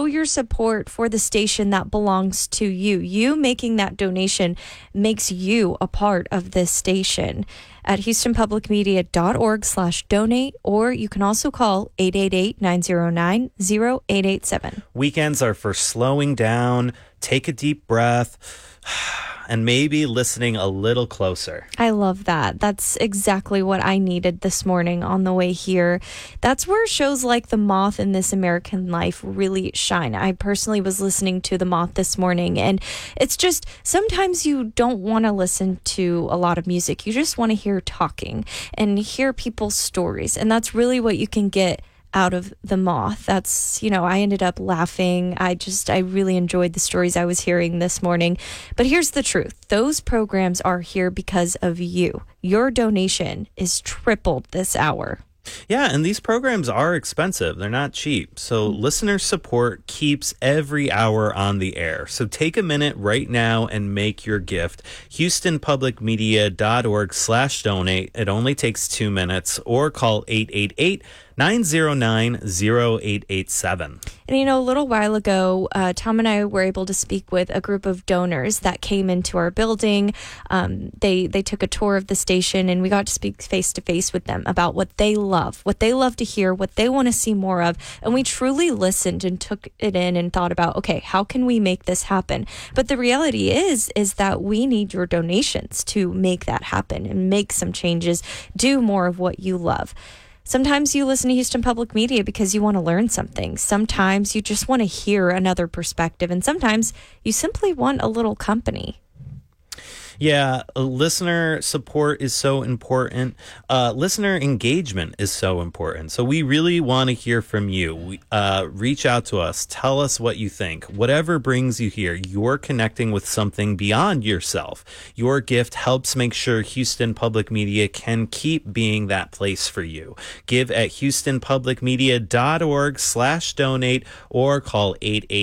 show your support for the station that belongs to you. You making that donation makes you a part of this station. At houstonpublicmedia.org/donate, or you can also call 888-909-0887. Weekends are for slowing down, take a deep breath, and maybe listening a little closer. I love that. That's exactly what I needed this morning on the way here. That's where shows like The Moth and This American Life really shine. I personally was listening to The Moth this morning, and it's just sometimes you don't want to listen to a lot of music. You just want to hear talking and hear people's stories, and that's really what you can get out of The Moth. That's, I ended up laughing. I really enjoyed the stories I was hearing this morning. But here's the truth. Those programs are here because of you. Your donation is tripled this hour. Yeah, and these programs are expensive. They're not cheap. So listener support keeps every hour on the air. So take a minute right now and make your gift. HoustonPublicMedia.org/donate. It only takes 2 minutes, or call 888-909-0887. And a little while ago, Tom and I were able to speak with a group of donors that came into our building. They took a tour of the station, and we got to speak face to face with them about what they love to hear, what they want to see more of. And we truly listened and took it in and thought about, okay, how can we make this happen? But the reality is that we need your donations to make that happen and make some changes, do more of what you love. Sometimes you listen to Houston Public Media because you want to learn something. Sometimes you just want to hear another perspective. And sometimes you simply want a little company. Yeah, listener support is so important. Listener engagement is so important. So we really want to hear from you. Reach out to us. Tell us what you think. Whatever brings you here, you're connecting with something beyond yourself. Your gift helps make sure Houston Public Media can keep being that place for you. Give at HoustonPublicMedia.org/donate, or call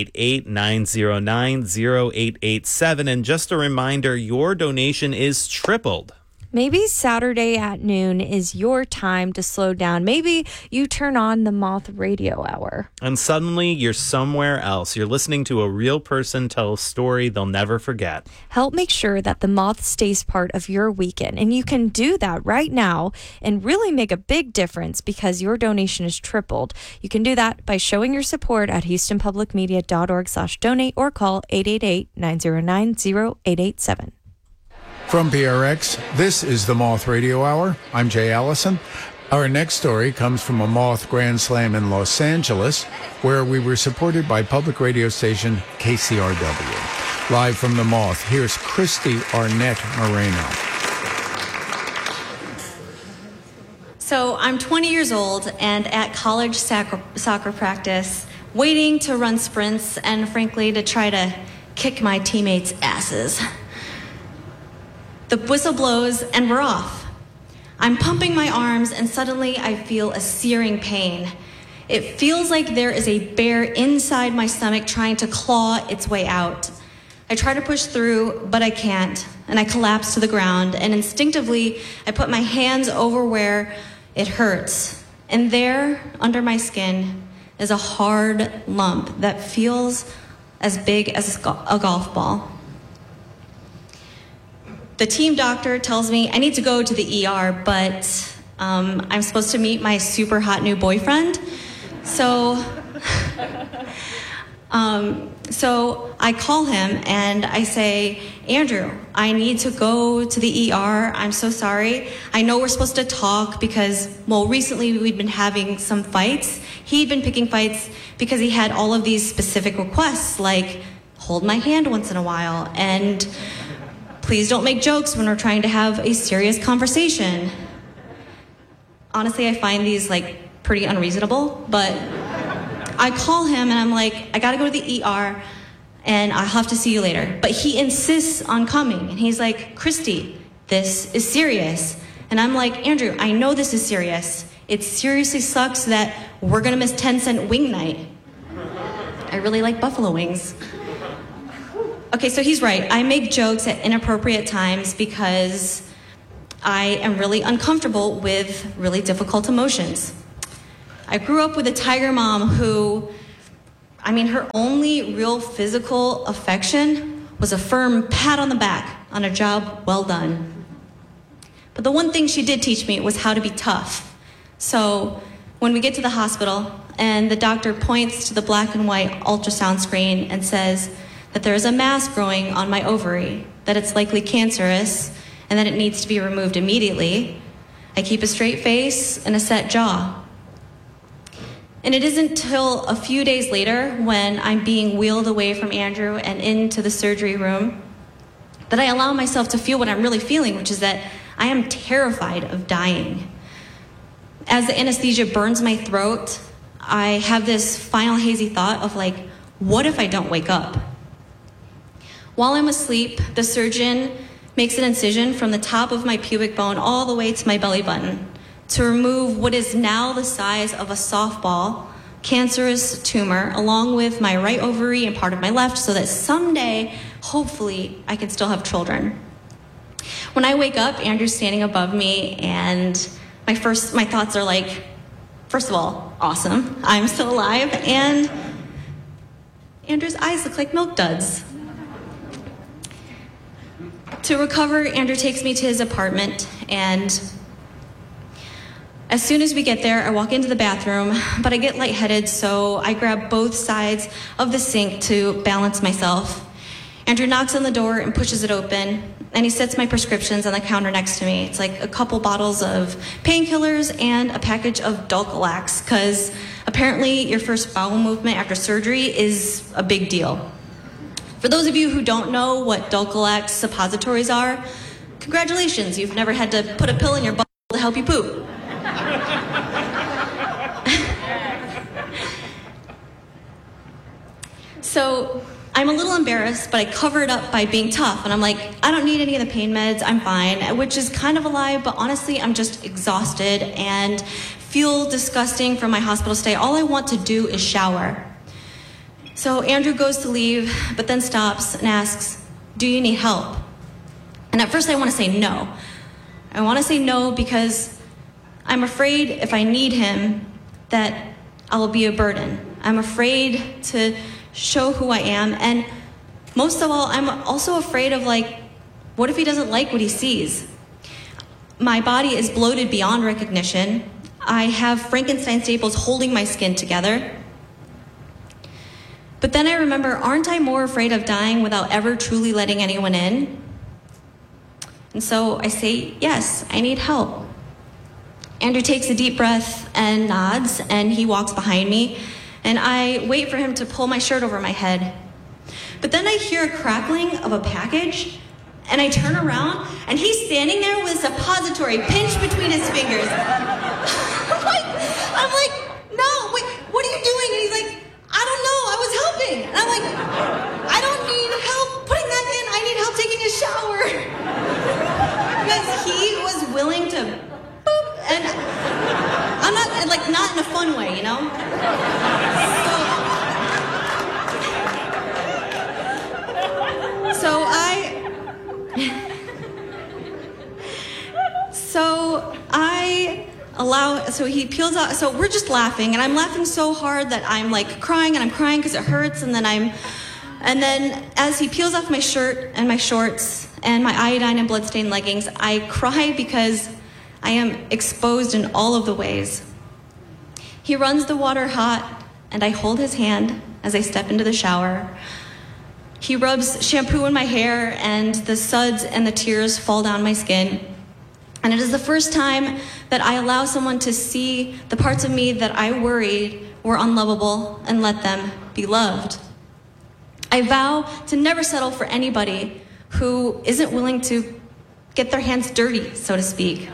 888-909-0887. And just a reminder, your donation is tripled. Maybe Saturday at noon is your time to slow down. Maybe you turn on the Moth Radio Hour. And suddenly you're somewhere else. You're listening to a real person tell a story they'll never forget. Help make sure that the Moth stays part of your weekend. And you can do that right now and really make a big difference because your donation is tripled. You can do that by showing your support at HoustonPublicMedia.org/donate, or call 888-909-0887. From PRX, this is the Moth Radio Hour. I'm Jay Allison. Our next story comes from a Moth Grand Slam in Los Angeles, where we were supported by public radio station KCRW. Live from the Moth, here's Christy Arnett Moreno. So I'm 20 years old and at college soccer practice, waiting to run sprints and frankly to try to kick my teammates' asses. The whistle blows and we're off. I'm pumping my arms and suddenly I feel a searing pain. It feels like there is a bear inside my stomach trying to claw its way out. I try to push through, but I can't, and I collapse to the ground, and instinctively I put my hands over where it hurts. And there, under my skin, is a hard lump that feels as big as a golf ball. The team doctor tells me I need to go to the ER, but I'm supposed to meet my super hot new boyfriend. So I call him and I say, Andrew, I need to go to the ER. I'm so sorry. I know we're supposed to talk because, recently we'd been having some fights. He'd been picking fights because he had all of these specific requests, like hold my hand once in a while and please don't make jokes when we're trying to have a serious conversation. Honestly, I find these pretty unreasonable, but I call him and I'm like, I gotta go to the ER and I'll have to see you later. But he insists on coming and he's like, Christy, this is serious. And I'm like, Andrew, I know this is serious. It seriously sucks that we're gonna miss 10-cent wing night. I really like buffalo wings. Okay, so he's right. I make jokes at inappropriate times because I am really uncomfortable with really difficult emotions. I grew up with a tiger mom who her only real physical affection was a firm pat on the back on a job well done. But the one thing she did teach me was how to be tough. So when we get to the hospital and the doctor points to the black and white ultrasound screen and says that there is a mass growing on my ovary, that it's likely cancerous, and that it needs to be removed immediately, I keep a straight face and a set jaw. And it isn't until a few days later, when I'm being wheeled away from Andrew and into the surgery room, that I allow myself to feel what I'm really feeling, which is that I am terrified of dying. As the anesthesia burns my throat, I have this final hazy thought of like, what if I don't wake up? While I'm asleep, the surgeon makes an incision from the top of my pubic bone all the way to my belly button to remove what is now the size of a softball cancerous tumor along with my right ovary and part of my left, so that someday, hopefully, I can still have children. When I wake up, Andrew's standing above me, and my thoughts are like, first of all, awesome, I'm still alive, and Andrew's eyes look like milk duds. To recover, Andrew takes me to his apartment, and as soon as we get there, I walk into the bathroom, but I get lightheaded, so I grab both sides of the sink to balance myself. Andrew knocks on the door and pushes it open, and he sets my prescriptions on the counter next to me. It's like a couple bottles of painkillers and a package of Dulcolax, because apparently your first bowel movement after surgery is a big deal. For those of you who don't know what Dulcolax suppositories are, congratulations, you've never had to put a pill in your butthole to help you poop. So I'm a little embarrassed, but I cover it up by being tough. And I'm like, I don't need any of the pain meds, I'm fine, which is kind of a lie, but honestly, I'm just exhausted and feel disgusting from my hospital stay. All I want to do is shower. So Andrew goes to leave, but then stops and asks, do you need help? And at first I want to say no. I want to say no because I'm afraid if I need him that I will be a burden. I'm afraid to show who I am, and most of all, I'm also afraid of like, what if he doesn't like what he sees? My body is bloated beyond recognition. I have Frankenstein staples holding my skin together. But then I remember, aren't I more afraid of dying without ever truly letting anyone in? And so I say, yes, I need help. Andrew takes a deep breath and nods, and he walks behind me, and I wait for him to pull my shirt over my head. But then I hear a crackling of a package, and I turn around, and he's standing there with a suppository pinched between his fingers. I'm like, no, wait, what are you doing? And he's like, I don't know, I was helping. And I'm like, I don't need help putting that in, I need help taking a shower. Because he was willing to boop, and I'm not, like, not in a fun way, you know? So he peels out, so we're just laughing, and I'm laughing so hard that I'm like crying, and I'm crying because it hurts, and then as he peels off my shirt and my shorts and my iodine and bloodstained leggings, I cry because I am exposed in all of the ways. He runs the water hot, and I hold his hand as I step into the shower. He rubs shampoo in my hair, and the suds and the tears fall down my skin. And it is the first time that I allow someone to see the parts of me that I worried were unlovable and let them be loved. I vow to never settle for anybody who isn't willing to get their hands dirty, so to speak.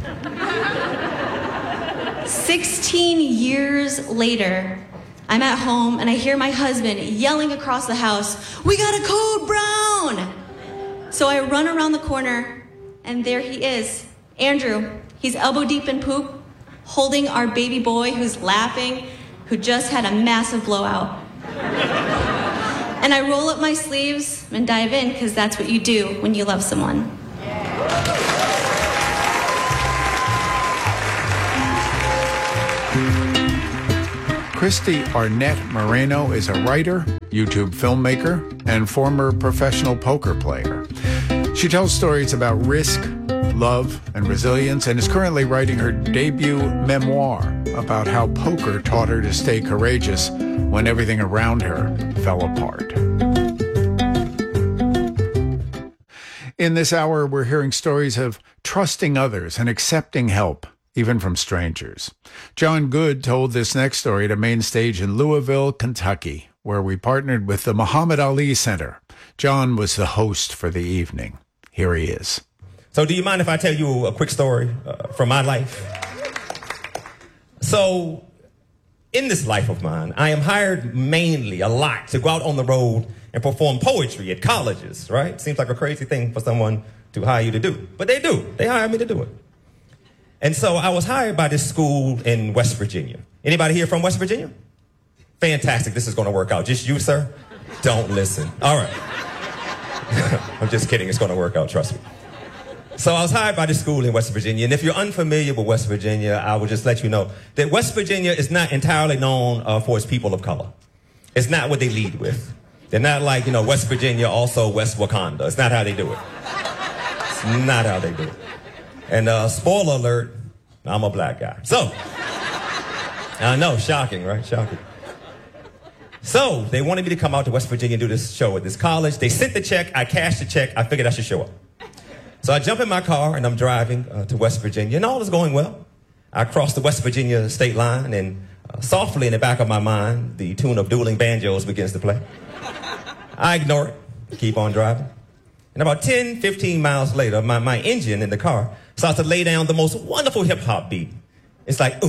16 years later, I'm at home and I hear my husband yelling across the house, "We got a code brown!" So I run around the corner, and there he is, Andrew. He's elbow deep in poop, holding our baby boy who's laughing, who just had a massive blowout. And I roll up my sleeves and dive in, because that's what you do when you love someone. Christy Arnett Moreno is a writer, YouTube filmmaker, and former professional poker player. She tells stories about risk, love, and resilience, and is currently writing her debut memoir about how poker taught her to stay courageous when everything around her fell apart. In this hour, we're hearing stories of trusting others and accepting help, even from strangers. John Good told this next story at a main stage in Louisville, Kentucky, where we partnered with the Muhammad Ali Center. John was the host for the evening. Here he is. So do you mind if I tell you a quick story from my life? So in this life of mine, I am hired mainly a lot to go out on the road and perform poetry at colleges, right? Seems like a crazy thing for someone to hire you to do, but they do. They hire me to do it. And so I was hired by this school in West Virginia. Anybody here from West Virginia? Fantastic, this is gonna work out. Just you, sir? Don't listen. All right. I'm just kidding, it's gonna work out, trust me. So I was hired by this school in West Virginia, and if you're unfamiliar with West Virginia, I will just let you know that West Virginia is not entirely known for its people of color. It's not what they lead with. They're not like, West Virginia, also West Wakanda. It's not how they do it. It's not how they do it. And spoiler alert, I'm a black guy. So, I know, shocking, right? Shocking. So, they wanted me to come out to West Virginia and do this show at this college. They sent the check, I cashed the check, I figured I should show up. So I jump in my car and I'm driving to West Virginia, and all is going well. I cross the West Virginia state line, and softly in the back of my mind, the tune of Dueling Banjos begins to play. I ignore it, keep on driving. And about 10, 15 miles later, my engine in the car starts to lay down the most wonderful hip-hop beat. It's like,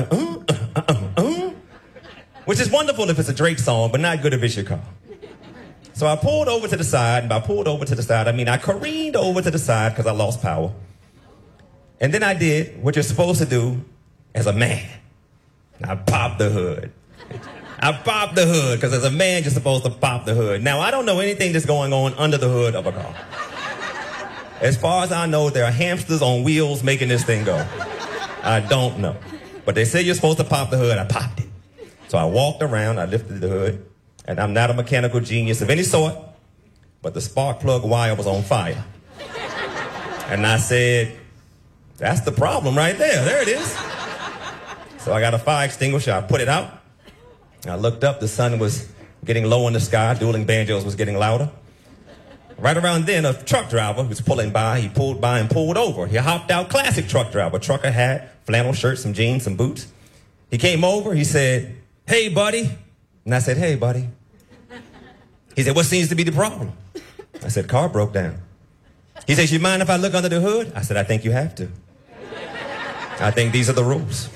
which is wonderful if it's a Drake song, but not good if it's your car. So I pulled over to the side, and by pulled over to the side, I mean I careened over to the side because I lost power. And then I did what you're supposed to do as a man. I popped the hood. I popped the hood because as a man, you're supposed to pop the hood. Now, I don't know anything that's going on under the hood of a car. As far as I know, there are hamsters on wheels making this thing go. I don't know. But they say you're supposed to pop the hood. I popped it. So I walked around, I lifted the hood, and I'm not a mechanical genius of any sort, but the spark plug wire was on fire. And I said, that's the problem right there. There it is. So I got a fire extinguisher, I put it out. I looked up, the sun was getting low in the sky, Dueling Banjos was getting louder. Right around then, a truck driver was pulling by, he pulled by and pulled over. He hopped out, classic truck driver, trucker hat, flannel shirt, some jeans, some boots. He came over, he said, hey, buddy. And I said, hey, buddy. He said, what seems to be the problem? I said, car broke down. He says, you mind if I look under the hood? I said, I think you have to. I think these are the rules.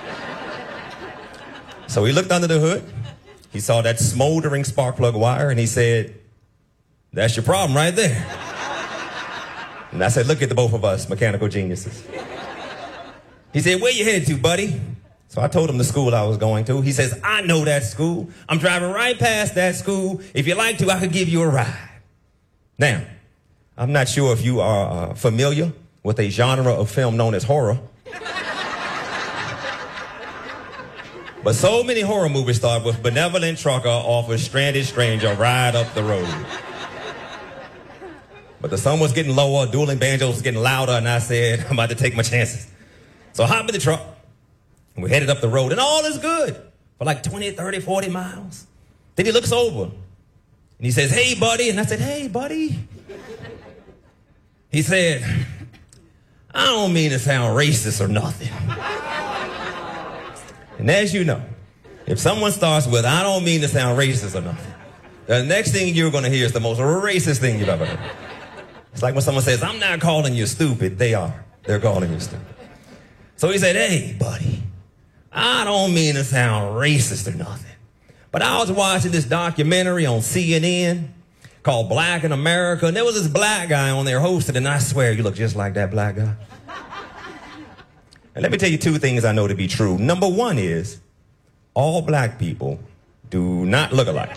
So he looked under the hood, he saw that smoldering spark plug wire, and he said, that's your problem right there. And I said, look at the both of us, mechanical geniuses. He said, where you headed to, buddy? So I told him the school I was going to. He says, I know that school. I'm driving right past that school. If you'd like to, I could give you a ride. Now, I'm not sure if you are familiar with a genre of film known as horror. But so many horror movies start with benevolent trucker offers stranded stranger ride up the road. But the sun was getting lower, Dueling Banjos was getting louder, and I said, I'm about to take my chances. So I hopped in the truck, and we headed up the road, and all is good for like 20, 30, 40 miles. Then he looks over, and he says, hey, buddy. And I said, hey, buddy. He said, I don't mean to sound racist or nothing. And as you know, if someone starts with, I don't mean to sound racist or nothing, the next thing you're going to hear is the most racist thing you've ever heard. It's like when someone says, I'm not calling you stupid. They are. They're calling you stupid. So he said, hey, buddy, I don't mean to sound racist or nothing, but I was watching this documentary on CNN called Black in America, and there was this black guy on there hosting, and I swear you look just like that black guy. And let me tell you two things I know to be true. Number one is, all black people do not look alike.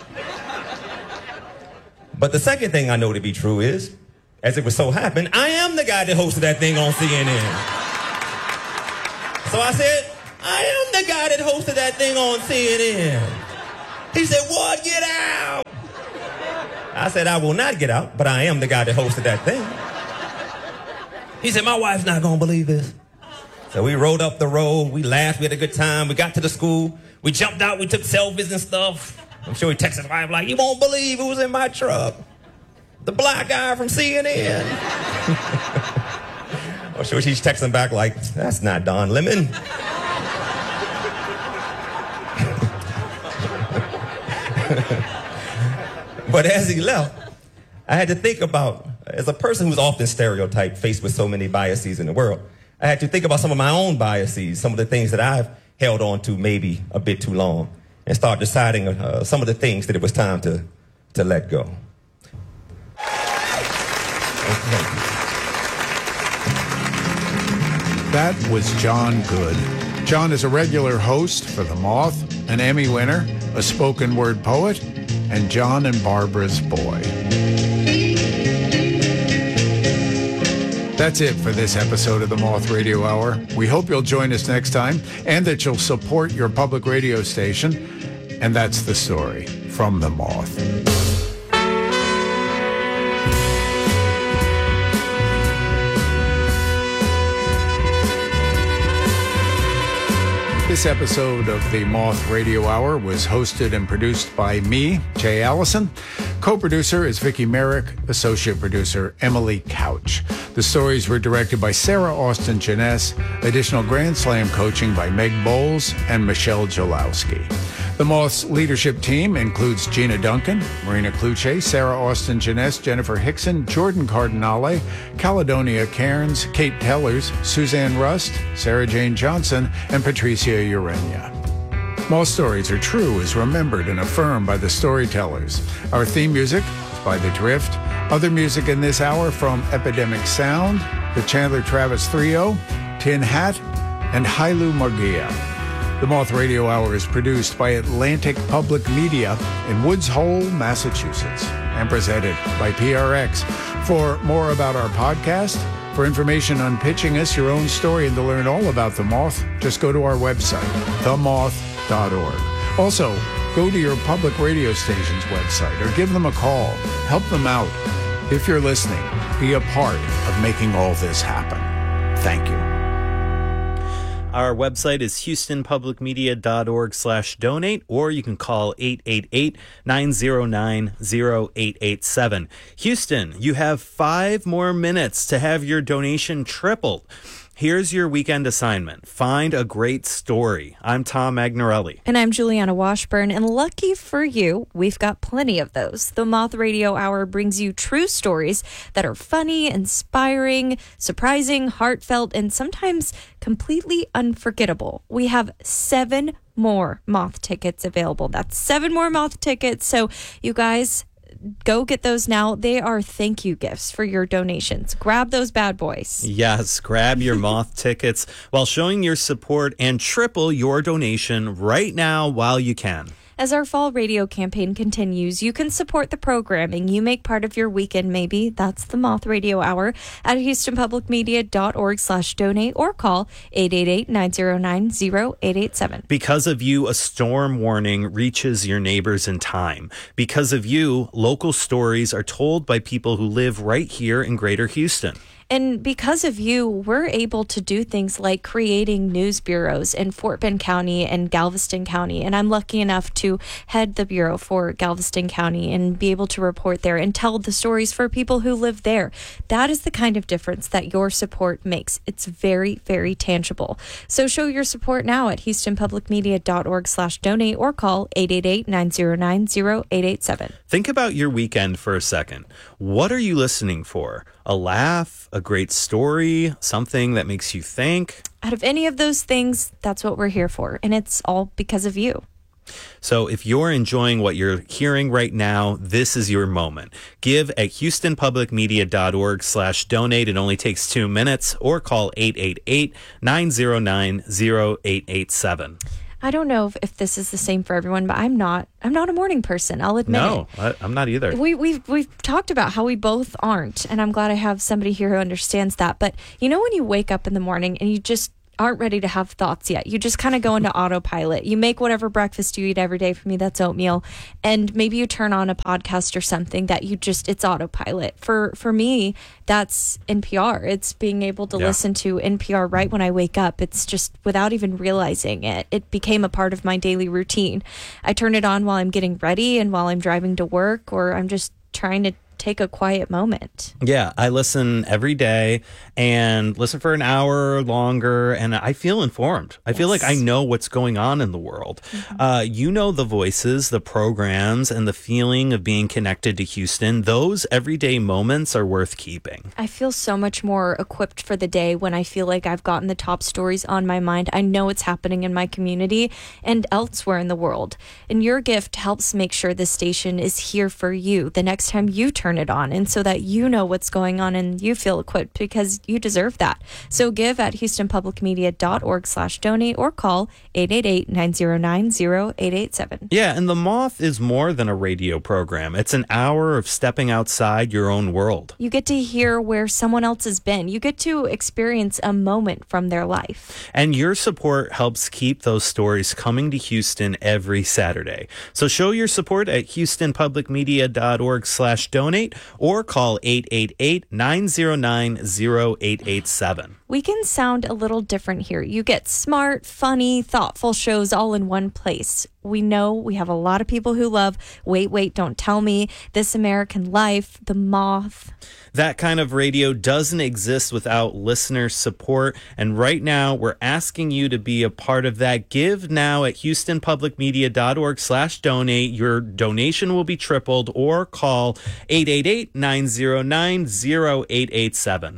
But the second thing I know to be true is, as it was so happened, I am the guy that hosted that thing on CNN. So I said, I am the guy that hosted that thing on CNN. He said, what? Get out. I said, I will not get out, but I am the guy that hosted that thing. He said, my wife's not going to believe this. So we rode up the road. We laughed. We had a good time. We got to the school. We jumped out. We took selfies and stuff. I'm sure he texted his wife like, you won't believe who was in my truck. The black guy from CNN. I'm sure she's texting back like, that's not Don Lemon. But as he left, I had to think about, as a person who's often stereotyped, faced with so many biases in the world, I had to think about some of my own biases, some of the things that I've held on to maybe a bit too long, and start deciding some of the things that it was time to let go. That was John Good. John is a regular host for The Moth, an Emmy winner, a spoken word poet, and John and Barbara's boy. That's it for this episode of the Moth Radio Hour. We hope you'll join us next time and that you'll support your public radio station. And that's the story from the Moth. This episode of the Moth Radio Hour was hosted and produced by me, Jay Allison. Co-producer is Vicki Merrick, associate producer Emily Couch. The stories were directed by Sarah Austin Jeunesse, additional Grand Slam coaching by Meg Bowles and Michelle Jolowski. The Moth's leadership team includes Gina Duncan, Marina Cluche, Sarah Austin Jeunesse, Jennifer Hickson, Jordan Cardinale, Caledonia Cairns, Kate Tellers, Suzanne Rust, Sarah Jane Johnson, and Patricia Urenia. Moth Stories Are True is remembered and affirmed by the storytellers. Our theme music is by The Drift. Other music in this hour from Epidemic Sound, the Chandler Travis Trio, Tin Hat, and Hailu Margia. The Moth Radio Hour is produced by Atlantic Public Media in Woods Hole, Massachusetts, and presented by PRX. For more about our podcast, for information on pitching us your own story, and to learn all about The Moth, just go to our website, themoth.org. Also, go to your public radio station's website or give them a call. Help them out. If you're listening, be a part of making all this happen. Thank you. Our website is houstonpublicmedia.org/donate, or you can call 888-909-0887. Houston, you have 5 more minutes to have your donation tripled. Here's your weekend assignment. Find a great story. I'm Tom Magnarelli. And I'm Juliana Washburn. And lucky for you, we've got plenty of those. The Moth Radio Hour brings you true stories that are funny, inspiring, surprising, heartfelt, and sometimes completely unforgettable. We have 7 more Moth tickets available. That's 7 more Moth tickets. So you guys, go get those now. They are thank you gifts for your donations. Grab those bad boys. Yes, grab your Moth tickets while showing your support and triple your donation right now while you can. As our fall radio campaign continues, you can support the programming you make part of your weekend, maybe. That's the Moth Radio Hour at houstonpublicmedia.org/donate or call 888-909-0887. Because of you, a storm warning reaches your neighbors in time. Because of you, local stories are told by people who live right here in Greater Houston. And because of you, we're able to do things like creating news bureaus in Fort Bend County and Galveston County. And I'm lucky enough to head the bureau for Galveston County and be able to report there and tell the stories for people who live there. That is the kind of difference that your support makes. It's very, very tangible. So show your support now at houstonpublicmedia.org/donate or call 888-909-0887. Think about your weekend for a second. What are you listening for? A laugh, a great story, something that makes you think? Out of any of those things, that's what we're here for. And it's all because of you. So if you're enjoying what you're hearing right now, this is your moment. Give at houstonpublicmedia.org/donate. It only takes 2 minutes, or call 888-909-0887. I don't know if this is the same for everyone, but I'm not a morning person. I'll admit it. No, I'm not either. We've talked about how we both aren't, and I'm glad I have somebody here who understands that. But you know when you wake up in the morning and you just aren't ready to have thoughts yet. You just kind of go into autopilot. You make whatever breakfast you eat every day. For me, that's oatmeal. And maybe you turn on a podcast or something that it's autopilot. For me, that's NPR. It's being able to listen to NPR right when I wake up. It's just without even realizing it. It became a part of my daily routine. I turn it on while I'm getting ready and while I'm driving to work, or I'm just trying to take a quiet moment. Yeah, I listen every day and listen for an hour or longer, and I feel informed. I feel like I know what's going on in the world. You know, the voices, the programs, and the feeling of being connected to Houston. Those everyday moments are worth keeping. I feel so much more equipped for the day when I feel like I've gotten the top stories on my mind. I know it's happening in my community and elsewhere in the world. And your gift helps make sure this station is here for you the next time you turn it on, and so that you know what's going on and you feel equipped, because you deserve that. So give at houstonpublicmedia.org/donate or call 888-909-0887. Yeah, and The Moth is more than a radio program. It's an hour of stepping outside your own world. You get to hear where someone else has been. You get to experience a moment from their life. And your support helps keep those stories coming to Houston every Saturday. So show your support at houstonpublicmedia.org/donate or call 888-909-0887. We can sound a little different here. You get smart, funny, thoughtful shows all in one place. We know we have a lot of people who love Wait, Don't Tell Me, This American Life, The Moth. That kind of radio doesn't exist without listener support. And right now, we're asking you to be a part of that. Give now at houstonpublicmedia.org/donate. Your donation will be tripled, or call 888-909-0887.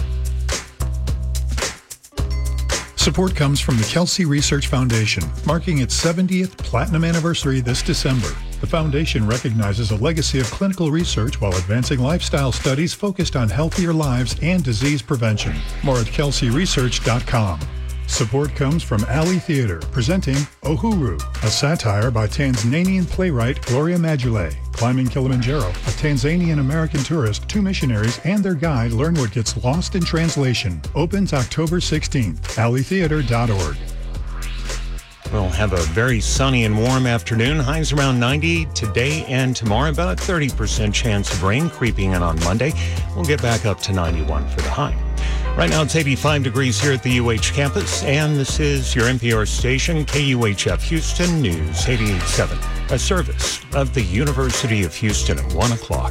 Support comes from the Kelsey Research Foundation, marking its 70th platinum anniversary this December. The foundation recognizes a legacy of clinical research while advancing lifestyle studies focused on healthier lives and disease prevention. More at kelseyresearch.com. Support comes from Alley Theater, presenting Uhuru, a satire by Tanzanian playwright Gloria Majolet. Climbing Kilimanjaro, a Tanzanian-American tourist, two missionaries, and their guide learn what gets lost in translation. Opens October 16th. alleytheater.org. We'll have a very sunny and warm afternoon. Highs around 90 today and tomorrow. About a 30% chance of rain creeping in on Monday. We'll get back up to 91 for the high. Right now it's 85 degrees here at the UH campus, and this is your NPR station, KUHF Houston News 88.7, a service of the University of Houston at 1 o'clock.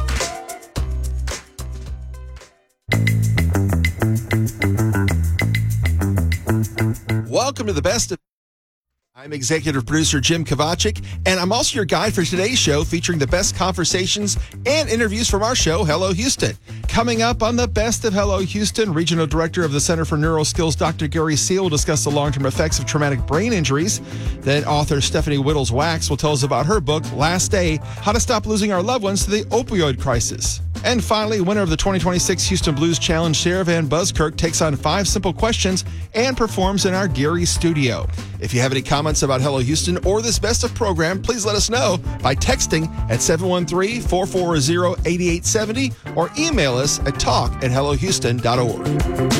Welcome to the best of... I'm executive producer Jim Kovacic, and I'm also your guide for today's show, featuring the best conversations and interviews from our show, Hello Houston. Coming up on the best of Hello Houston, Regional Director of the Center for Neural Skills, Dr. Gary Seal, will discuss the long-term effects of traumatic brain injuries. Then author Stephanie Whittles-Wax will tell us about her book, Last Day, How to Stop Losing Our Loved Ones to the Opioid Crisis. And finally, winner of the 2026 Houston Blues Challenge, Sarah Van Buskirk, takes on 5 simple questions and performs in our Gary studio. If you have any comments about Hello Houston or this best of program, please let us know by texting at 713-440-8870 or email us at talk@hellohouston.org.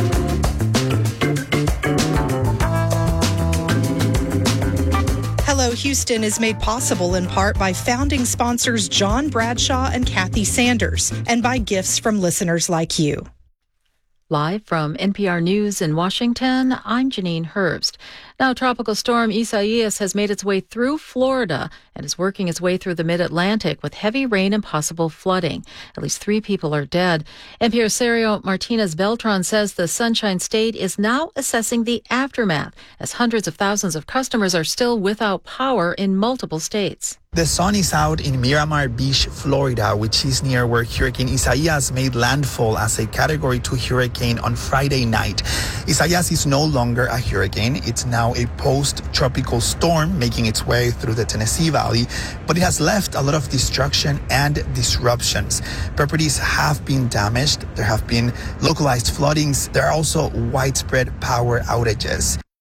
Hello Houston is made possible in part by founding sponsors John Bradshaw and Kathy Sanders, and by gifts from listeners like you. Live from NPR News in Washington, I'm Janine Herbst. Now, Tropical Storm Isaias has made its way through Florida and is working its way through the mid-Atlantic with heavy rain and possible flooding. At least 3 people are dead. NPR's Sergio Martinez Beltran says the Sunshine State is now assessing the aftermath, as hundreds of thousands of customers are still without power in multiple states. The sun is out in Miramar Beach, Florida, which is near where Hurricane Isaias made landfall as a Category 2 hurricane on Friday night. Isaias is no longer a hurricane. It's now a post-tropical storm making its way through the Tennessee Valley, but it has left a lot of destruction and disruptions. Properties have been damaged. There have been localized floodings. There are also widespread power outages.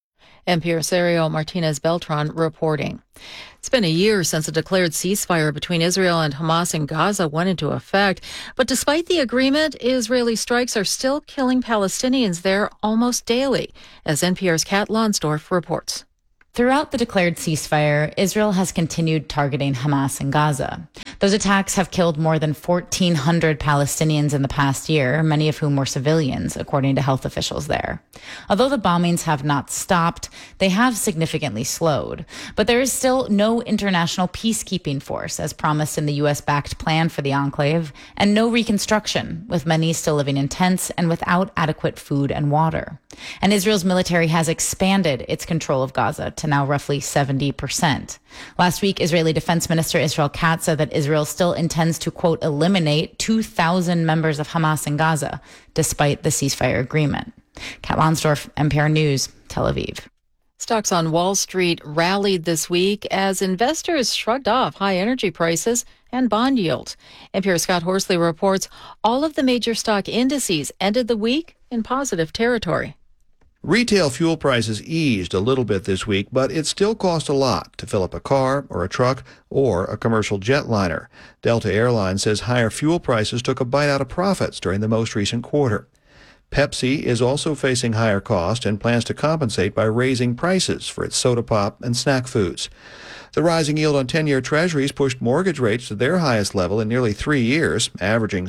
NPR's Ariel Martinez Beltran reporting. It's been a year since a declared ceasefire between Israel and Hamas in Gaza went into effect. But despite the agreement, Israeli strikes are still killing Palestinians there almost daily, as NPR's Kat Lonsdorf reports. Throughout the declared ceasefire, Israel has continued targeting Hamas in Gaza. Those attacks have killed more than 1,400 Palestinians in the past year, many of whom were civilians, according to health officials there. Although the bombings have not stopped, they have significantly slowed. But there is still no international peacekeeping force, as promised in the U.S.-backed plan for the enclave, and no reconstruction, with many still living in tents and without adequate food and water. And Israel's military has expanded its control of Gaza to now roughly 70%. Last week, Israeli Defense Minister Israel Katz said that Israel still intends to, quote, eliminate 2,000 members of Hamas in Gaza, despite the ceasefire agreement. Kat Lonsdorf, NPR News, Tel Aviv. Stocks on Wall Street rallied this week as investors shrugged off high energy prices and bond yields. NPR's Scott Horsley reports all of the major stock indices ended the week in positive territory. Retail fuel prices eased a little bit this week, but it still cost a lot to fill up a car or a truck or a commercial jetliner. Delta Airlines says higher fuel prices took a bite out of profits during the most recent quarter. Pepsi is also facing higher cost and plans to compensate by raising prices for its soda pop and snack foods. The rising yield on 10-year treasuries pushed mortgage rates to their highest level in nearly 3 years, averaging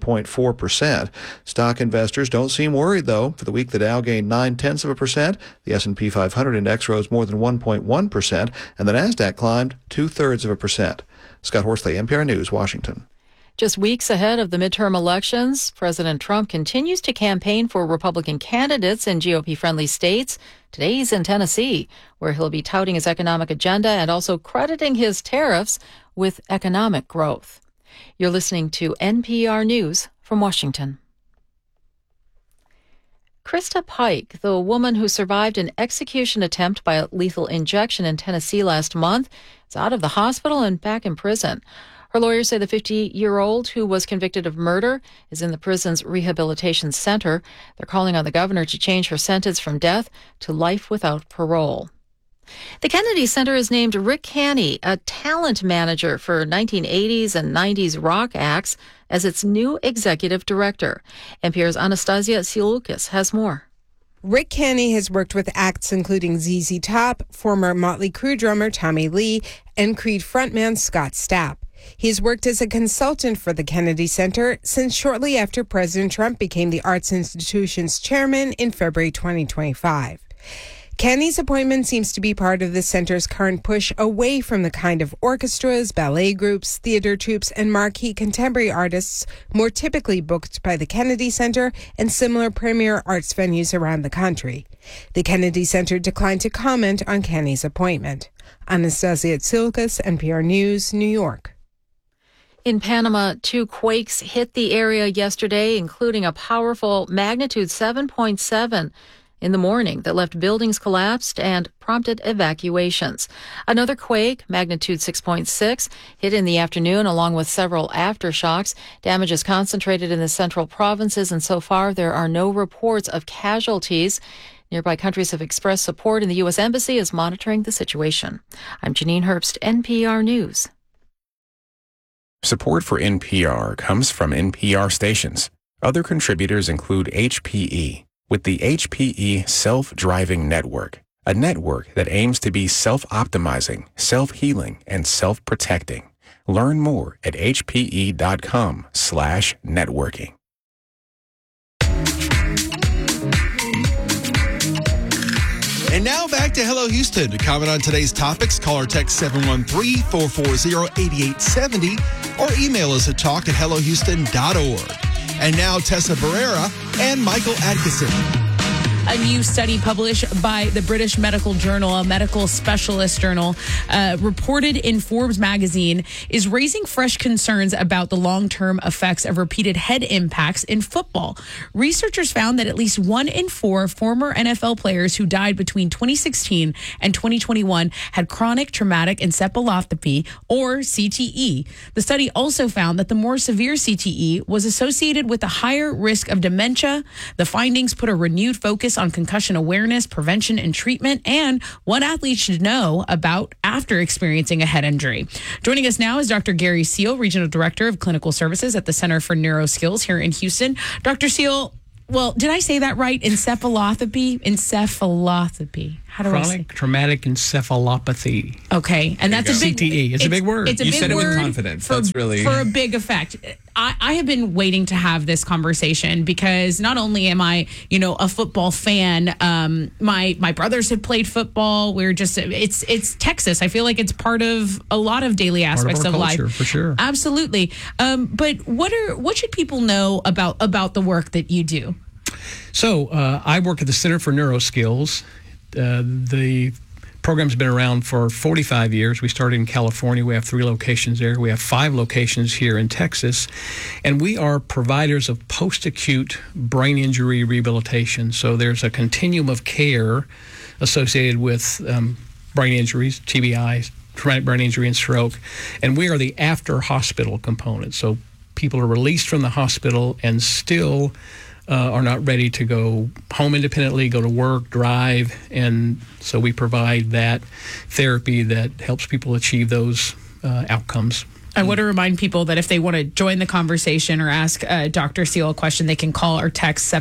7.4%. Stock investors don't seem worried, though. For the week, the Dow gained 0.9%, the S&P 500 index rose more than 1.1%, and the Nasdaq climbed 0.2%. Scott Horsley, NPR News, Washington. Just weeks ahead of the midterm elections, President Trump continues to campaign for Republican candidates in GOP-friendly states. Today he's in Tennessee, where he'll be touting his economic agenda and also crediting his tariffs with economic growth. You're listening to NPR News from Washington. Krista Pike, the woman who survived an execution attempt by a lethal injection in Tennessee last month, is out of the hospital and back in prison. Her lawyers say the 50-year-old who was convicted of murder is in the prison's rehabilitation center. They're calling on the governor to change her sentence from death to life without parole. The Kennedy Center has named Rick Canny, a talent manager for 1980s and 90s rock acts, as its new executive director. NPR's Anastasia Tsiolkas has more. Rick Canny has worked with acts including ZZ Top, former Motley Crue drummer Tommy Lee, and Creed frontman Scott Stapp. He's worked as a consultant for the Kennedy Center since shortly after President Trump became the arts institution's chairman in February 2025. Canny's appointment seems to be part of the center's current push away from the kind of orchestras, ballet groups, theater troupes, and marquee contemporary artists more typically booked by the Kennedy Center and similar premier arts venues around the country. The Kennedy Center declined to comment on Canny's appointment. Anastasia Tsiolkas, NPR News, New York. In Panama, 2 quakes hit the area yesterday, including a powerful magnitude 7.7 in the morning that left buildings collapsed and prompted evacuations. Another quake, magnitude 6.6, hit in the afternoon along with several aftershocks. Damage is concentrated in the central provinces, and so far there are no reports of casualties. Nearby countries have expressed support, and the U.S. Embassy is monitoring the situation. I'm Janine Herbst, NPR News. Support for NPR comes from NPR stations. Other contributors include HPE, with the HPE Self-Driving Network, a network that aims to be self-optimizing, self-healing, and self-protecting. Learn more at hpe.com/networking. And now back to Hello Houston. To comment on today's topics, call or text 713-440-8870 or email us at talk@hellohouston.org. And now Tessa Barrera and Michael Atkinson. A new study published by the British Medical Journal, a medical specialist journal, reported in Forbes magazine, is raising fresh concerns about the long-term effects of repeated head impacts in football. Researchers found that at least 1 in 4 former NFL players who died between 2016 and 2021 had chronic traumatic encephalopathy, or CTE. The study also found that the more severe CTE was associated with a higher risk of dementia. The findings put a renewed focus focus on concussion awareness, prevention, and treatment, and what athletes should know about after experiencing a head injury. Joining us now is Dr. Gary Seal, Regional Director of Clinical Services at the Center for Neuroskills here in Houston. Dr. Seal, well, did I say that right? Encephalopathy? How do I say? Chronic traumatic encephalopathy. Okay, and that's a big CTE. It's a big word. It's a You big said it with word confidence. for, That's really for a big effect. I have been waiting to have this conversation because not only am I, a football fan, my brothers have played football. We're just it's Texas. I feel like it's part of a lot of daily aspects of life, culture, for sure. Absolutely. But what should people know about the work that you do? So I work at the Center for Neuroskills. The program's been around for 45 years. We started in California. We have 3 locations there. We have 5 locations here in Texas. And we are providers of post-acute brain injury rehabilitation. So there's a continuum of care associated with brain injuries, TBI, traumatic brain injury and stroke. And we are the after-hospital component. So people are released from the hospital and still are not ready to go home independently, go to work, drive, and so we provide that therapy that helps people achieve those outcomes. I want to remind people that if they want to join the conversation or ask Dr. Seal a question, they can call or text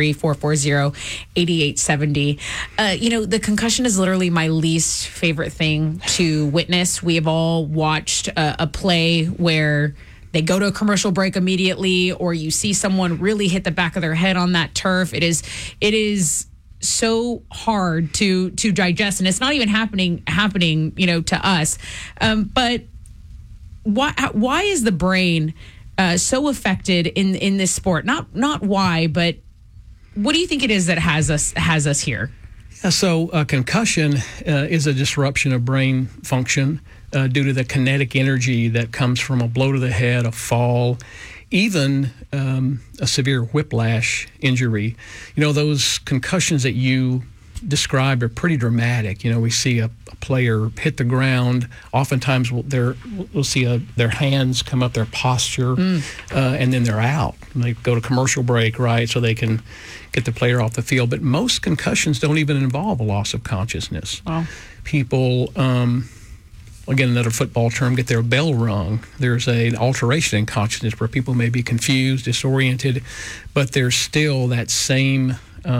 713-440-8870. The concussion is literally my least favorite thing to witness. We have all watched a play where they go to a commercial break immediately, or you see someone really hit the back of their head on that turf. It is so hard to digest, and it's not even happening, to us. But why is the brain so affected in this sport? Not why, but what do you think it is that has us here? So concussion is a disruption of brain function due to the kinetic energy that comes from a blow to the head, a fall, even a severe whiplash injury. Those concussions that you described are pretty dramatic. We see a player hit the ground. Oftentimes we'll see their hands come up, their posture, and then they're out. And they go to commercial break, right, so they can get the player off the field. But most concussions don't even involve a loss of consciousness. Wow. People, again, another football term, get their bell rung. There's an alteration in consciousness where people may be confused, disoriented, but there's still that same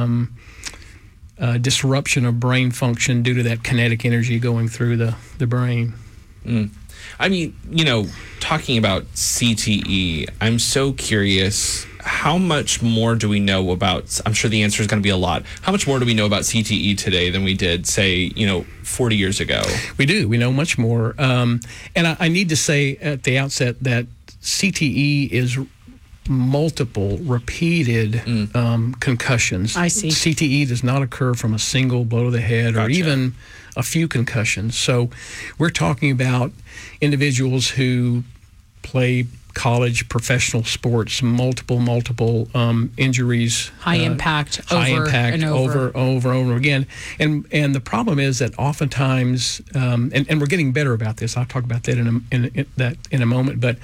disruption of brain function due to that kinetic energy going through the brain. I mean, talking about CTE, I'm so curious, how much more do we know about, I'm sure the answer is going to be a lot, how much more do we know about CTE today than we did, say, 40 years ago? We do. We know much more. And I need to say at the outset that CTE is multiple repeated concussions. I see. CTE does not occur from a single blow to the head or even a few concussions. So we're talking about individuals who play college professional sports, multiple injuries, high impact over again. And the problem is that oftentimes, and we're getting better about this. I'll talk about that in a moment. But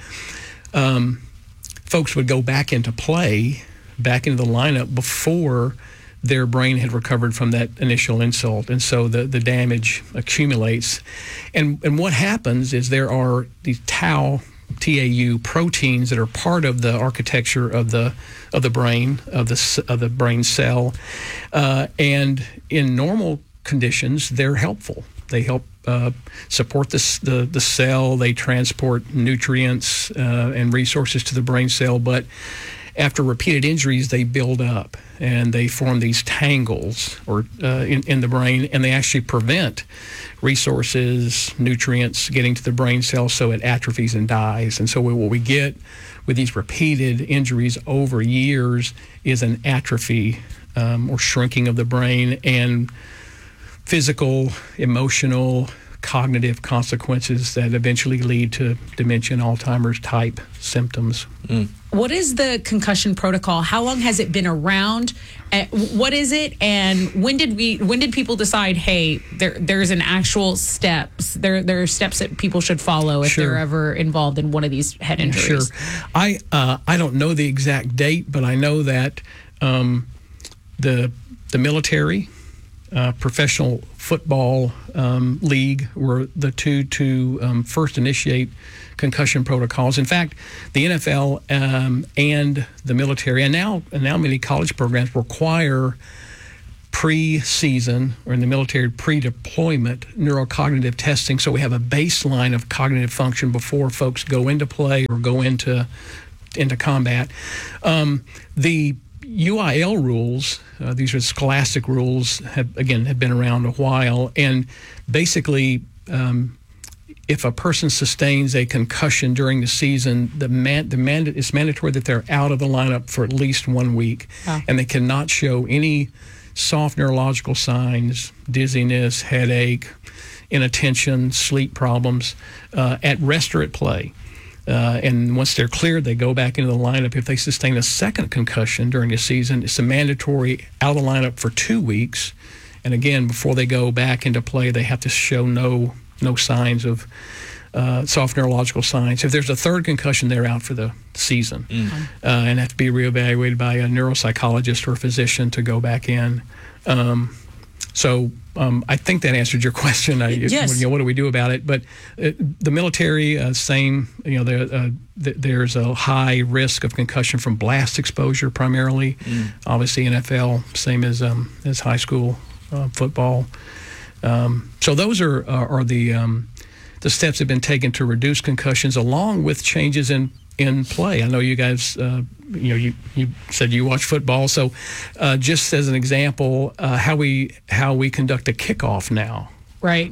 folks would go back into play, back into the lineup before their brain had recovered from that initial insult, and so the damage accumulates. And what happens is there are these TAU proteins that are part of the architecture of the brain, of the brain cell, and in normal conditions they're helpful. They help support the cell. They transport nutrients and resources to the brain cell, but after repeated injuries, they build up and they form these tangles in the brain, and they actually prevent resources, nutrients getting to the brain cell, so it atrophies and dies. And so what we get with these repeated injuries over years is an atrophy or shrinking of the brain, and physical, emotional, cognitive consequences that eventually lead to dementia and Alzheimer's type symptoms. What is the concussion protocol? How long has it been around? What is it? And when did people decide, hey, there's an actual steps? There are steps that people should follow if they're ever involved in one of these head injuries. Sure. I don't know the exact date, but I know that the the military, professional football league were the two to first initiate concussion protocols. In fact, the NFL and the military, and now many college programs require pre-season, or in the military, pre-deployment neurocognitive testing, so we have a baseline of cognitive function before folks go into play or go into combat. The UIL rules, these are scholastic rules, have been around a while, and basically if a person sustains a concussion during the season, it's mandatory that they're out of the lineup for at least 1 week, and they cannot show any soft neurological signs, dizziness, headache, inattention, sleep problems at rest or at play. And once they're cleared, they go back into the lineup. If they sustain a second concussion during the season, it's a mandatory out of the lineup for 2 weeks. And again, before they go back into play, they have to show no signs of soft neurological signs. If there's a third concussion, they're out for the season and have to be reevaluated by a neuropsychologist or a physician to go back in. So I think that answered your question. Yes. What do we do about it? But the military, same. There's a high risk of concussion from blast exposure primarily. Obviously, NFL, same as high school football. So those are the steps that have been taken to reduce concussions, along with changes in play. I know you guys, you said you watch football, so just as an example, how we conduct a kickoff now. Right.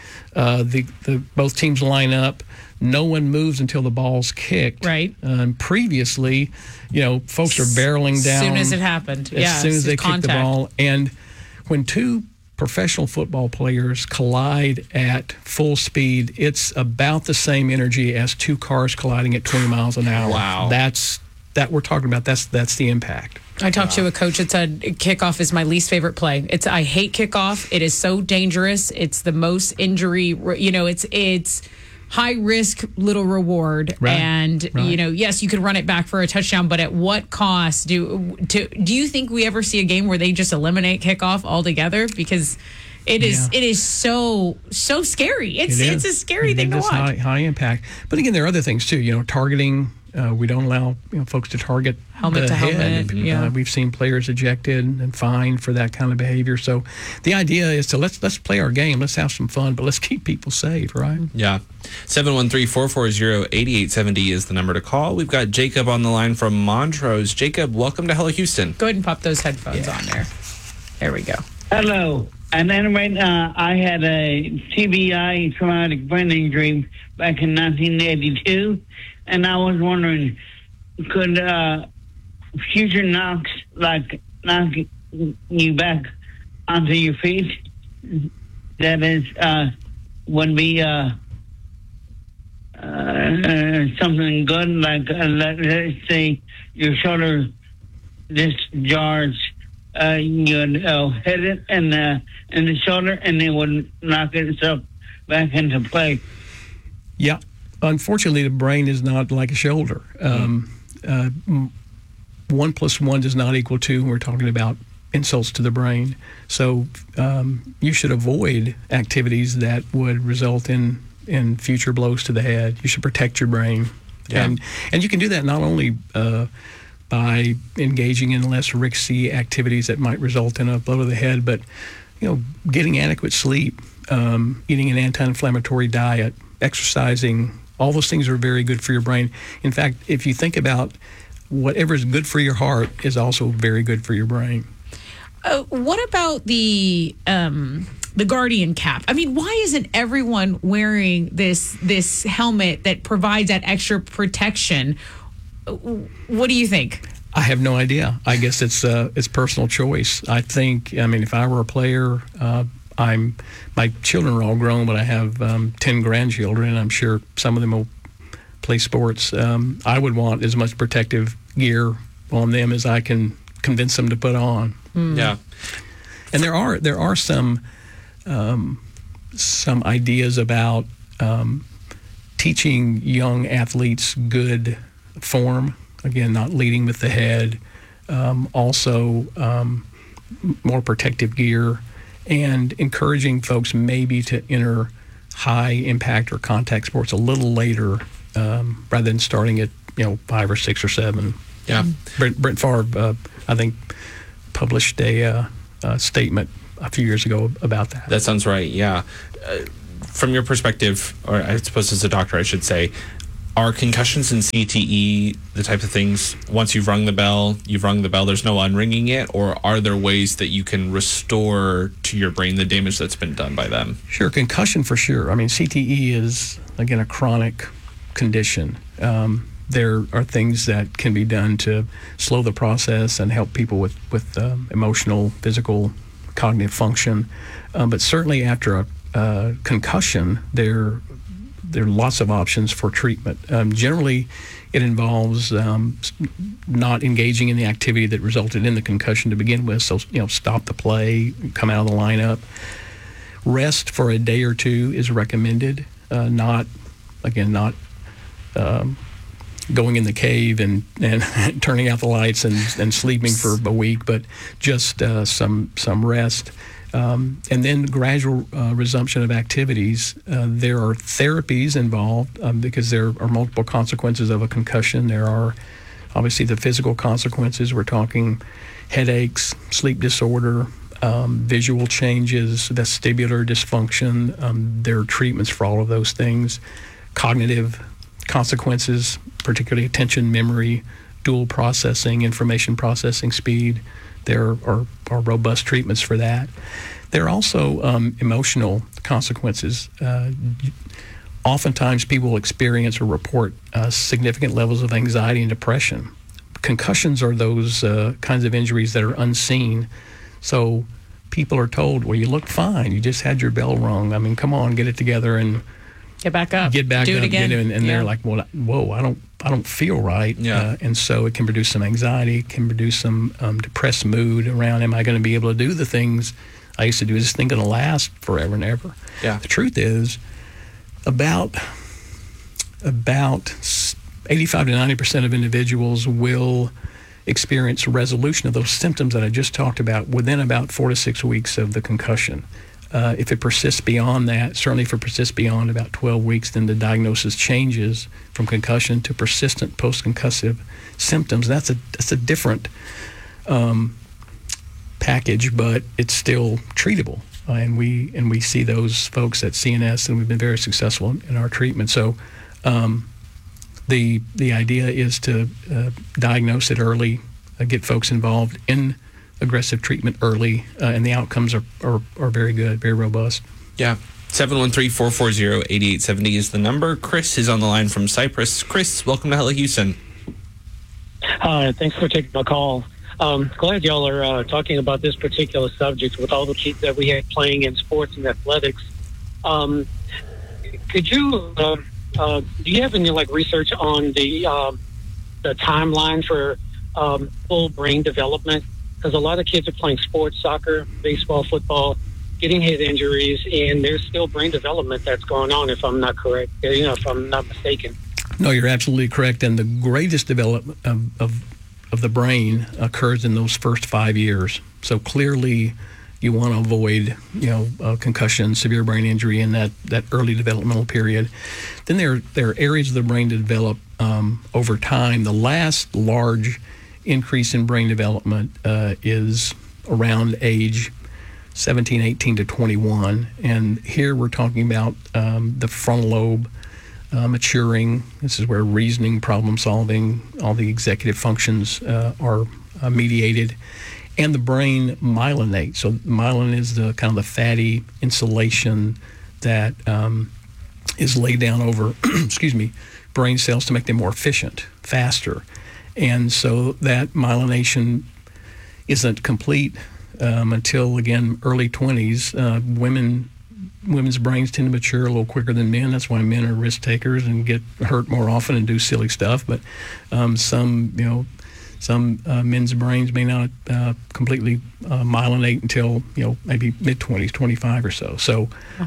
The both teams line up. No one moves until the ball's kicked. Right. Previously, folks are barreling down as soon as it happened. As soon as they kick the ball, and when two professional football players collide at full speed, it's about the same energy as two cars colliding at 20 miles an hour. Wow. That we're talking about. That's the impact. I talked to a coach that said kickoff is my least favorite play. I hate kickoff. It is so dangerous. It's the most injury. It's high risk, little reward. Right. And yes, you could run it back for a touchdown, but at what cost? Do you think we ever see a game where they just eliminate kickoff altogether? Because it is so scary. It's a scary thing to watch. High impact. But again, there are other things too. Targeting. We don't allow folks to target helmet to head. helmet. We've seen players ejected and fined for that kind of behavior. So the idea is to let's play our game. Let's have some fun, but let's keep people safe, right? Yeah. 713-440-8870 is the number to call. We've got Jacob on the line from Montrose. Jacob, welcome to Hello Houston. Go ahead and pop those headphones on there. There we go. Hello. And anyway, I had a TBI, traumatic brain injury, back in 1982. And I was wondering, could future knocks, like knock you back onto your feet, that is, would be something good, like let's say your shoulder discharge, you'd hit it in the shoulder, and it would knock itself back into play. Yeah. Unfortunately, the brain is not like a shoulder. 1 + 1 does not equal 2 when we're talking about insults to the brain. So you should avoid activities that would result in future blows to the head. You should protect your brain. Yeah. And you can do that not only by engaging in less risky activities that might result in a blow to the head, but getting adequate sleep, eating an anti-inflammatory diet, exercising. All those things are very good for your brain. In fact, if you think about whatever is good for your heart is also very good for your brain. What about the Guardian cap? I mean, why isn't everyone wearing this helmet that provides that extra protection? What do you think? I have no idea. I guess it's personal choice. I think. I mean, if I were a player. My children are all grown, but I have 10 grandchildren, and I'm sure some of them will play sports. I would want as much protective gear on them as I can convince them to put on. Yeah, and there are some ideas about teaching young athletes good form. Again, not leading with the head. Also. more protective gear, and encouraging folks maybe to enter high impact or contact sports a little later, rather than starting at 5 or 6 or 7. Yeah. Brett Favre, I think, published a statement a few years ago about that. That sounds right. Yeah. From your perspective, or I suppose as a doctor, I should say, are concussions and CTE the type of things, once you've rung the bell, there's no unringing it? Or are there ways that you can restore to your brain the damage that's been done by them? Sure, concussion for sure. I mean, CTE is, again, a chronic condition. There are things that can be done to slow the process and help people with emotional, physical, cognitive function. But certainly after a concussion, there are lots of options for treatment. Generally, it involves not engaging in the activity that resulted in the concussion to begin with. So, stop the play, come out of the lineup. Rest for a day or two is recommended. Not going in the cave and turning out the lights and sleeping for a week, but just some rest. And then gradual resumption of activities. There are therapies involved because there are multiple consequences of a concussion. There are obviously the physical consequences. We're talking headaches, sleep disorder, visual changes, vestibular dysfunction. There are treatments for all of those things. Cognitive consequences, particularly attention, memory, dual processing, information processing speed. There are robust treatments for that. There are also emotional consequences. Oftentimes people experience or report significant levels of anxiety and depression. Concussions are those kinds of injuries that are unseen. So people are told, well, you look fine. You just had your bell rung. I mean, come on, get it together and get back up. Do it again. And they're like, well, whoa, I don't feel right. Yeah. And so it can produce some anxiety, can produce some depressed mood around, am I going to be able to do the things I used to do? Is this thing going to last forever and ever? Yeah. The truth is, about 85 to 90% of individuals will experience resolution of those symptoms that I just talked about within about 4 to 6 weeks of the concussion. If it persists beyond that, certainly if it persists beyond about 12 weeks, then the diagnosis changes from concussion to persistent post-concussive symptoms. That's a different package, but it's still treatable. And we see those folks at CNS, and we've been very successful in our treatment. So the idea is to diagnose it early, get folks involved in aggressive treatment early, and the outcomes are very good, very robust. Yeah. 713-440-8870 is the number. Chris is on the line from Cyprus. Chris, welcome to Hello Houston. Hi, thanks for taking my call. Glad y'all are talking about this particular subject with all the kids that we had playing in sports and athletics. Could you, do you have any research on the timeline for full brain development? Because a lot of kids are playing sports, soccer, baseball, football, getting head injuries, and there's still brain development that's going on, if I'm not correct, if I'm not mistaken. No, you're absolutely correct. And the greatest development of the brain occurs in those first 5 years. So clearly you want to avoid, concussion, severe brain injury in that early developmental period. Then there are areas of the brain to develop over time. The last large increase in brain development is around age 17, 18 to 21. And here we're talking about the frontal lobe maturing. This is where reasoning, problem solving, all the executive functions are mediated. And the brain myelinates. So myelin is the kind of the fatty insulation that is laid down over, brain cells to make them more efficient, faster. And so that myelination isn't complete until, again, early 20s. Women's brains tend to mature a little quicker than men. That's why men are risk takers and get hurt more often and do silly stuff. But some men's brains may not completely myelinate until, maybe mid-20s, 25 or so. So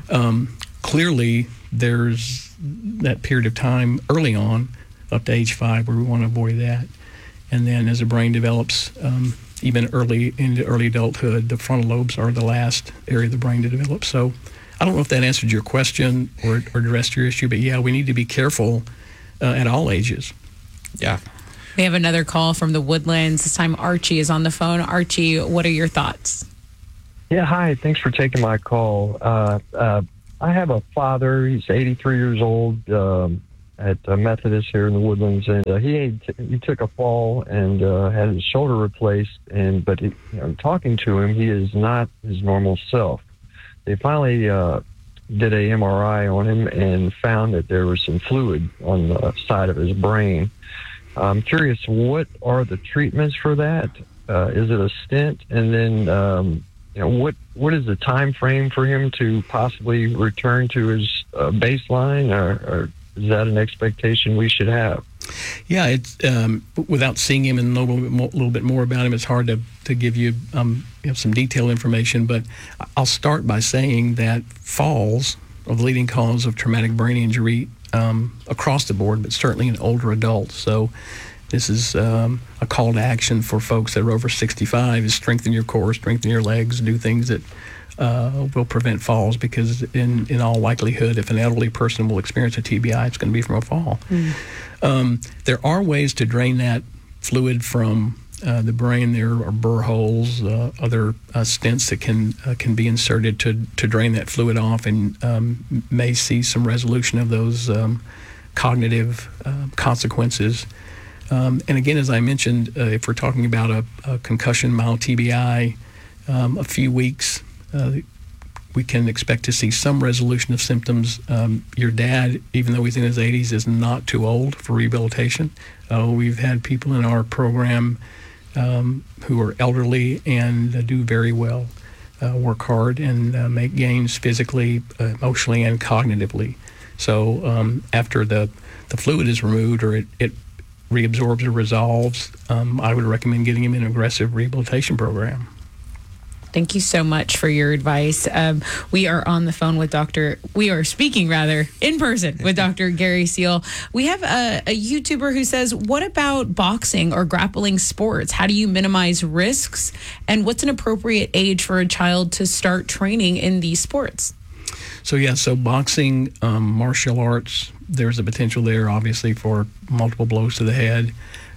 clearly there's that period of time early on up to age 5 where we want to avoid that. And then as the brain develops even into early adulthood, the frontal lobes are the last area of the brain to develop. So I don't know if that answered your question or addressed your issue, but yeah, we need to be careful at all ages. Yeah. We have another call from the Woodlands. This time Archie is on the phone. Archie, what are your thoughts? Yeah, hi. Thanks for taking my call. I have a father. He's 83 years old at Methodist here in the Woodlands, and he took a fall and had his shoulder replaced. But talking to him, he is not his normal self. They finally did a MRI on him and found that there was some fluid on the side of his brain. I'm curious, what are the treatments for that? Is it a stent? And then, what is the time frame for him to possibly return to his baseline, or is that an expectation we should have? Yeah, it's without seeing him and know a little bit more about him, it's hard to give you some detailed information. But I'll start by saying that falls are the leading cause of traumatic brain injury across the board, but certainly in older adults. So this is a call to action for folks that are over 65: is strengthen your core, strengthen your legs, do things that will prevent falls, because in all likelihood, if an elderly person will experience a TBI, it's going to be from a fall. There are ways to drain that fluid from the brain. There are burr holes, other stents that can be inserted to drain that fluid off, and may see some resolution of those cognitive consequences. And again, as I mentioned, if we're talking about a concussion, mild TBI, a few weeks, we can expect to see some resolution of symptoms. Your dad, even though he's in his 80s, is not too old for rehabilitation. We've had people in our program who are elderly and do very well, work hard and make gains physically, emotionally, and cognitively. So after the fluid is removed, or it reabsorbs or resolves, I would recommend getting him in an aggressive rehabilitation program. Thank you so much for your advice. We are on the phone with speaking in person with Dr. Gary Seal. We have a YouTuber who says, what about boxing or grappling sports? How do you minimize risks? And what's an appropriate age for a child to start training in these sports? So boxing, martial arts, there's a potential there, obviously, for multiple blows to the head.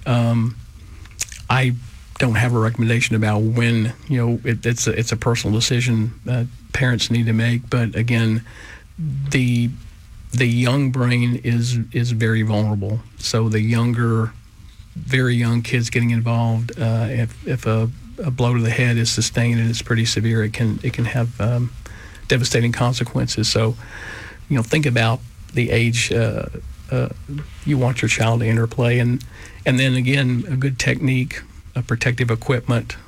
I don't have a recommendation about when. It's a personal decision parents need to make. But again, the young brain is very vulnerable. So the very young kids getting involved, if a blow to the head is sustained and it's pretty severe, it can have devastating consequences. So, think about the age you want your child to interplay, and then again, a good technique, protective equipment,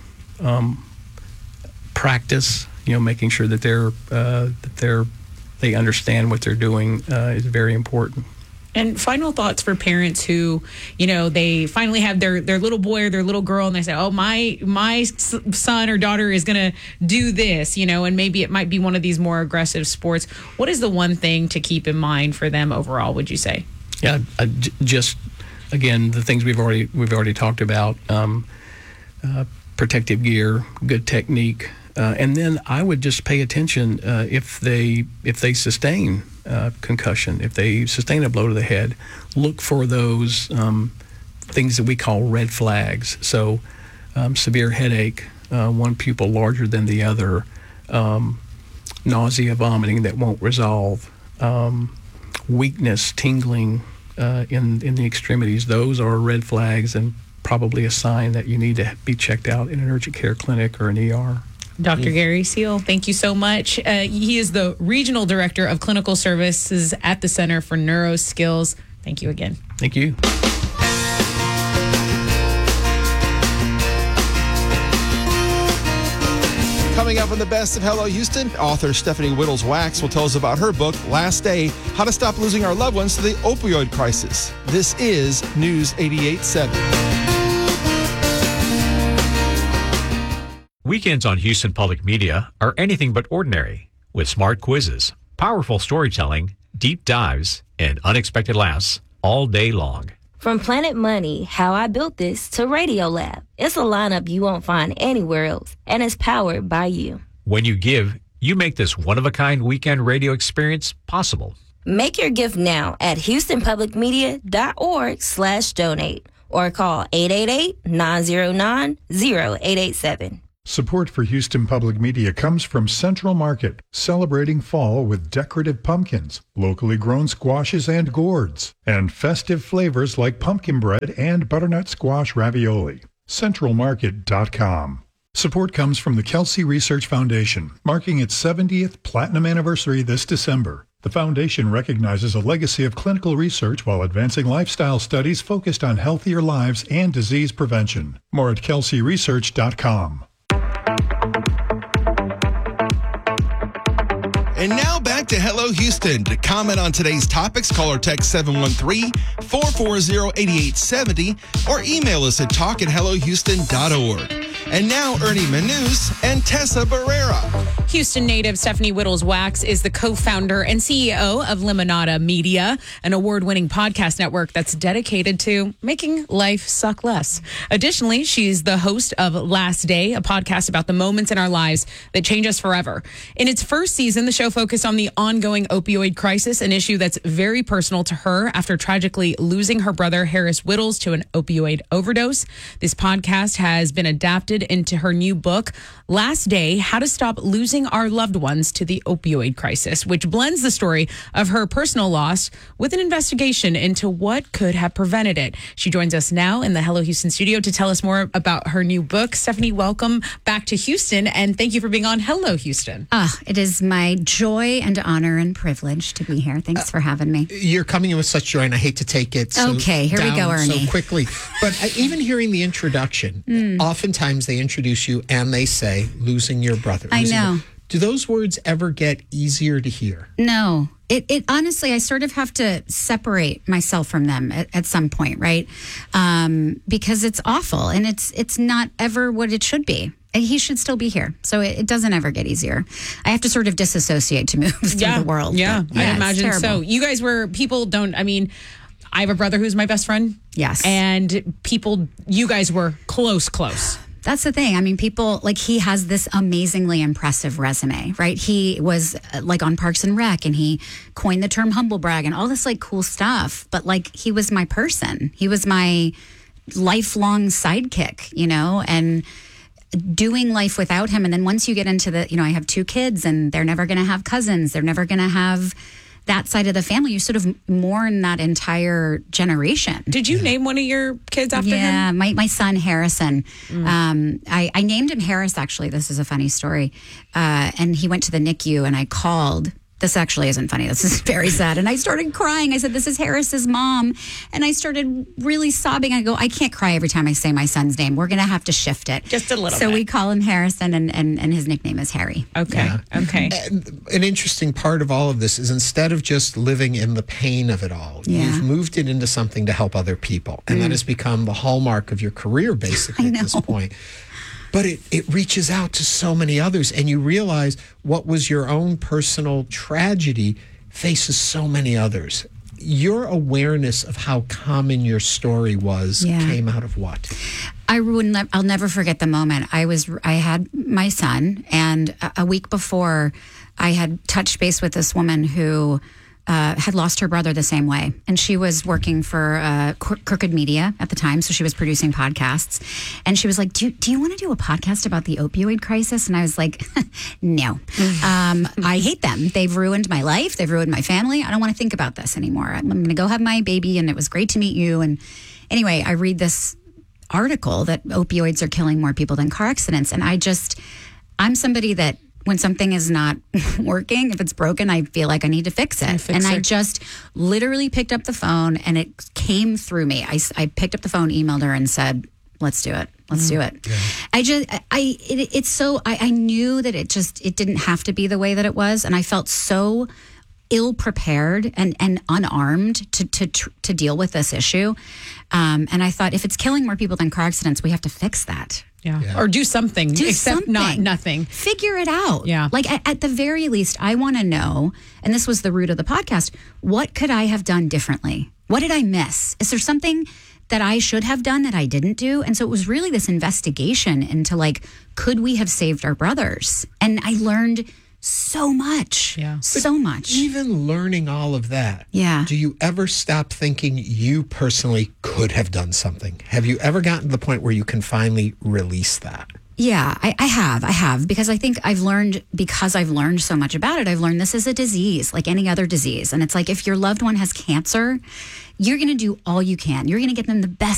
practice. Making sure that they understand what they're doing is very important. And final thoughts for parents who, they finally have their little boy or their little girl, and they say, oh, my son or daughter is going to do this, and maybe it might be one of these more aggressive sports. What is the one thing to keep in mind for them overall, would you say? Yeah, just, again, the things we've already talked about, protective gear, good technique, and then I would just pay attention if they sustain concussion, if they sustain a blow to the head, look for those things that we call red flags. So severe headache, one pupil larger than the other, nausea, vomiting that won't resolve, weakness, tingling in the extremities. Those are red flags and probably a sign that you need to be checked out in an urgent care clinic or an ER. Dr. Gary Seal, thank you so much. He is the Regional Director of Clinical Services at the Center for Neuroskills. Thank you again. Thank you. Coming up on the best of Hello Houston, author Stephanie Whittles-Wax will tell us about her book, Last Day, How to Stop Losing Our Loved Ones to the Opioid Crisis. This is News 88.7. Weekends on Houston Public Media are anything but ordinary, with smart quizzes, powerful storytelling, deep dives, and unexpected laughs all day long. From Planet Money, How I Built This, to Radiolab, it's a lineup you won't find anywhere else, and it's powered by you. When you give, you make this one-of-a-kind weekend radio experience possible. Make your gift now at houstonpublicmedia.org/donate or call 888-909-0887. Support for Houston Public Media comes from Central Market, celebrating fall with decorative pumpkins, locally grown squashes and gourds, and festive flavors like pumpkin bread and butternut squash ravioli. CentralMarket.com. Support comes from the Kelsey Research Foundation, marking its 70th platinum anniversary this December. The foundation recognizes a legacy of clinical research while advancing lifestyle studies focused on healthier lives and disease prevention. More at kelseyresearch.com. And now back to Hello Houston. To comment on today's topics, call or text 713-440-8870 or email us at talk@hellohouston.org. And now Ernie Manous and Tessa Barrera. Houston native Stephanie Whittles-Wax is the co-founder and CEO of Limonada Media, an award-winning podcast network that's dedicated to making life suck less. Additionally, she's the host of Last Day, a podcast about the moments in our lives that change us forever. In its first season, the show focused on the ongoing opioid crisis, an issue that's very personal to her after tragically losing her brother Harris Whittles to an opioid overdose. This podcast has been adapted into her new book, Last Day, How to Stop Losing Our Loved Ones to the Opioid Crisis, which blends the story of her personal loss with an investigation into what could have prevented it. She joins us now in the Hello Houston studio to tell us more about her new book. Stephanie, welcome back to Houston, and thank you for being on Hello Houston. It is my joy and honor and privilege to be here. Thanks for having me. You're coming in with such joy, and I hate to take it okay, here we go, Ernie. so quickly. But even hearing the introduction, oftentimes they introduce you and they say, losing your brother. I know. Do those words ever get easier to hear? No. It honestly, I sort of have to separate myself from them at some point, right? Because it's awful and it's not ever what it should be. And he should still be here. So it doesn't ever get easier. I have to sort of disassociate to move through the world. Yeah, But, I imagine it's terrible. so. You guys I have a brother who's my best friend. Yes. And you guys were close. That's the thing. I mean, people, like, he has this amazingly impressive resume, right? He was like on Parks and Rec, and he coined the term humble brag and all this like cool stuff. But like, he was my person. He was my lifelong sidekick, and doing life without him. And then once you get into I have 2 kids and they're never going to have cousins. They're never going to have that side of the family. You sort of mourn that entire generation. Did you name one of your kids after him? Yeah, my son Harrison. I named him Harris, actually. This is a funny story. And he went to the NICU and I called. This actually isn't funny. This is very sad. And I started crying. I said, this is Harris's mom. And I started really sobbing. I go, I can't cry every time I say my son's name. We're going to have to shift it. Just a little bit. So we call him Harrison, and his nickname is Harry. Okay. Yeah. Okay. An interesting part of all of this is instead of just living in the pain of it all, you've moved it into something to help other people. And that has become the hallmark of your career, basically, at this point. But it reaches out to so many others, and you realize what was your own personal tragedy faces so many others. Your awareness of how common your story was came out of what? I'll never forget the moment. I had my son, and a week before, I had touched base with this woman who had lost her brother the same way. And she was working for Crooked Media at the time, so she was producing podcasts. And she was like, do you want to do a podcast about the opioid crisis? And I was like, no. I hate them. They've ruined my life. They've ruined my family. I don't want to think about this anymore. I'm going to go have my baby, and it was great to meet you. And anyway, I read this article that opioids are killing more people than car accidents. And I'm somebody that when something is not working, if it's broken, I feel like I need to fix it. I just literally picked up the phone, and it came through me. I picked up the phone, emailed her, and said, let's do it. Let's do it. Yeah. I knew that it didn't have to be the way that it was. And I felt so ill prepared and unarmed to deal with this issue. And I thought, if it's killing more people than car accidents, we have to fix that. Or do something, except not nothing. Figure it out. Yeah. Like at the very least, I want to know, and this was the root of the podcast, what could I have done differently? What did I miss? Is there something that I should have done that I didn't do? And so it was really this investigation into like, could we have saved our brothers? And I learned so much. Yeah. So much. Even learning all of that. Yeah. Do you ever stop thinking you personally could have done something? Have you ever gotten to the point where you can finally release that? Yeah, I have, because I think because I've learned so much about it, I've learned this is a disease like any other disease. And it's like, if your loved one has cancer, you're going to do all you can. You're going to get them the best